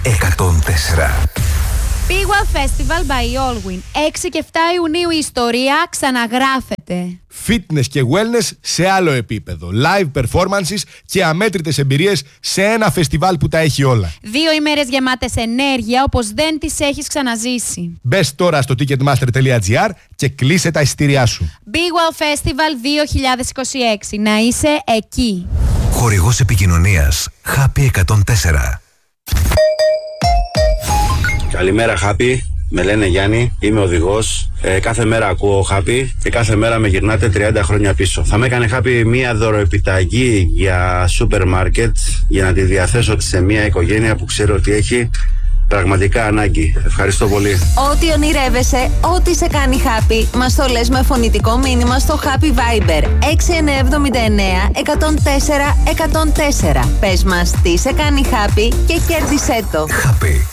104. Pigwell Festival by Allwyn. 6 και 7 Ιουνίου η ιστορία ξαναγράφεται. Fitness και wellness σε άλλο επίπεδο. Live performances και αμέτρητες εμπειρίες σε ένα φεστιβάλ που τα έχει όλα. 2 ημέρες γεμάτες ενέργεια όπως δεν τις έχεις ξαναζήσει. Μπες τώρα στο ticketmaster.gr και κλείσε τα εισιτήριά σου. Pigwell Festival 2026. Να είσαι εκεί. Χορηγός επικοινωνίας Happy 104. Καλημέρα Happy, με λένε Γιάννη, είμαι οδηγός. Κάθε μέρα ακούω Happy και κάθε μέρα με γυρνάτε 30 χρόνια πίσω. Θα με έκανε Happy μία δωροεπιταγή για σούπερ μάρκετ για να τη διαθέσω σε μία οικογένεια που ξέρω ότι έχει πραγματικά ανάγκη. Ευχαριστώ πολύ. Ό,τι ονειρεύεσαι, ό,τι σε κάνει Happy, μας το λες με φωνητικό μήνυμα στο Happy Viber 6979 104 104. Πες μας τι σε κάνει Happy και κέρδισέ το. Happy.